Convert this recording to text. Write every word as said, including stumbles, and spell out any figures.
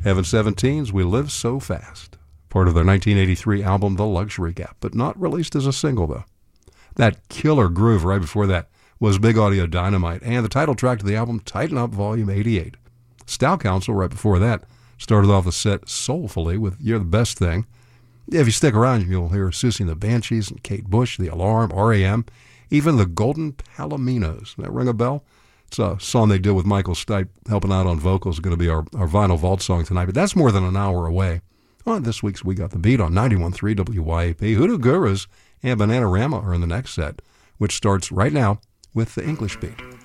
Heaven seventeen's We Live So Fast, part of their nineteen eighty-three album The Luxury Gap, but not released as a single, though. That killer groove right before that was Big Audio Dynamite, and the title track to the album, Tighten Up Volume eighty-eight. Style Council, right before that, started off the set soulfully with You're the Best Thing. If you stick around, you'll hear Susie and the Banshees and Kate Bush, The Alarm, R E M, even the Golden Palominos. That ring a bell? It's a song they did with Michael Stipe helping out on vocals. It's going to be our, our Vinyl Vault song tonight, but that's more than an hour away. On this week's We Got the Beat on ninety-one point three W Y A P. Hoodoo Gurus and Bananarama are in the next set, which starts right now with the English Beat.